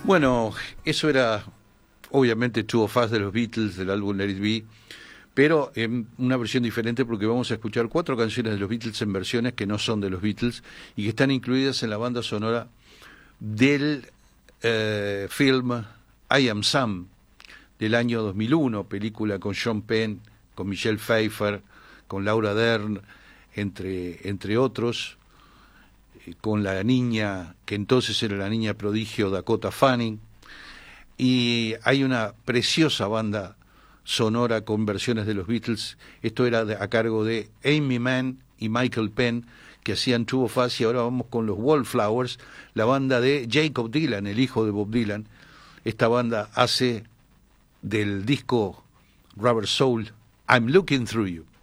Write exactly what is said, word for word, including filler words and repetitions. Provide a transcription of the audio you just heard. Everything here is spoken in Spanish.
Bueno, eso era obviamente Two of Us de los Beatles, del álbum Let It Be, pero en una versión diferente porque vamos a escuchar cuatro canciones de los Beatles en versiones que no son de los Beatles y que están incluidas en la banda sonora del eh, film I Am Sam del año dos mil uno, película con Sean Penn, con Michelle Pfeiffer, con Laura Dern, entre, entre otros, eh, con la niña, que entonces era la niña prodigio Dakota Fanning, y hay una preciosa banda sonora con versiones de los Beatles. Esto era de, a cargo de Amy Mann y Michael Penn, que hacían Two of Us, y ahora vamos con los Wallflowers, la banda de Jacob Dylan, el hijo de Bob Dylan. Esta banda hace del disco Rubber Soul I'm Looking Through You.